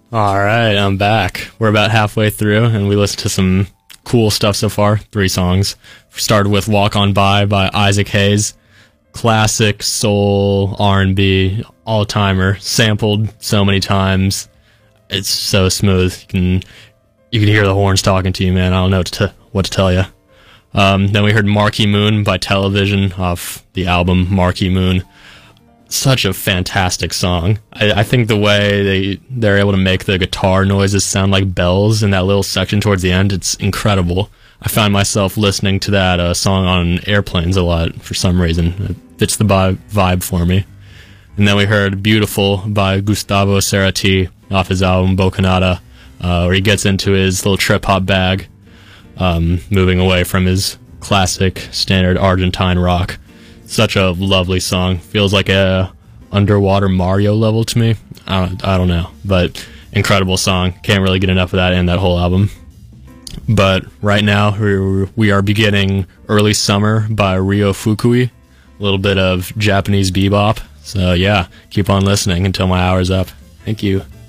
All right, I'm back. We're about halfway through, and we listened to some cool stuff so far. 3 songs. Started with "Walk On By" Isaac Hayes. Classic soul R&B, all-timer. Sampled so many times. It's so smooth. You can hear the horns talking to you, man. I don't know what to tell you. Then we heard "Marquee Moon" by Television off the album Marquee Moon. Such a fantastic song. I think the way they're able to make the guitar noises sound like bells in that little section towards the end, it's incredible. I find myself listening to that song on airplanes a lot for some reason. It fits the vibe for me. And then we heard "Beautiful" by Gustavo Cerati off his album Bocanada, where he gets into his little trip-hop bag, moving away from his classic standard Argentine rock. Such a lovely song. Feels like a underwater Mario level to me. I don't know, but incredible song. Can't really get enough of that in that whole album. But right now we are beginning "Early Summer" by Ryo Fukui. A little bit of Japanese bebop. So yeah, keep on listening until my hour's up. Thank you.